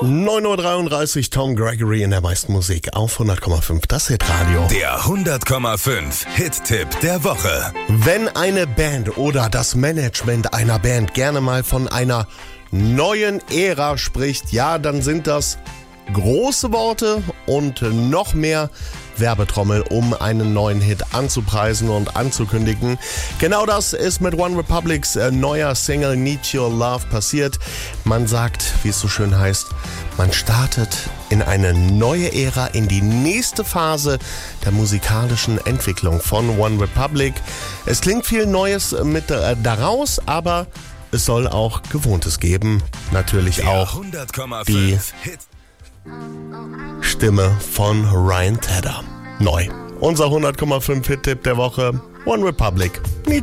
9.33 Uhr, Tom Gregory in der meisten Musik auf 100,5, das Hitradio. Der 100,5 Hit-Tipp der Woche. Wenn eine Band oder das Management einer Band gerne mal von einer neuen Ära spricht, ja, dann sind das große Worte und noch mehr Werbetrommel, um einen neuen Hit anzupreisen und anzukündigen. Genau das ist mit OneRepublic's neuer Single Need Your Love passiert. Man sagt, wie es so schön heißt, man startet in eine neue Ära, in die nächste Phase der musikalischen Entwicklung von OneRepublic. Es klingt viel Neues mit daraus, aber es soll auch Gewohntes geben. Natürlich Der auch 100,5 die Hit. Stimme von Ryan Tedder. Neu. Unser 100,5 Hit-Tipp der Woche. OneRepublic. Need